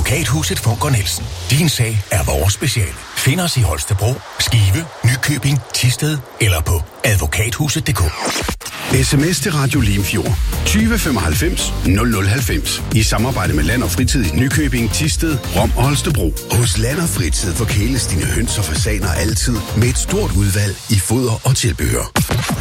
Advokathuset Funker Nielsen. Din sag er vores speciale. Find os i Holstebro, Skive, Nykøbing, Thisted eller på advokathuset.dk. SMS til Radio Limfjord 20 95 0090 i samarbejde med Land og Fritid i Nykøbing, Thisted, Rom og Holstebro. Hos Land og Fritid forkæles dine høns og fasaner altid med et stort udvalg i foder og tilbehør.